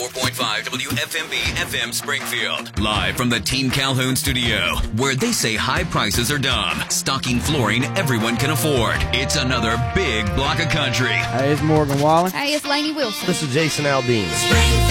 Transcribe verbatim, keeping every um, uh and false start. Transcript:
four point five W F M B F M Springfield. Live from the Team Calhoun studio, where they say high prices are dumb. Stocking flooring everyone can afford. It's another big block of country. Hey, it's Morgan Wallen. Hey, it's Lainey Wilson. This is Jason Aldean.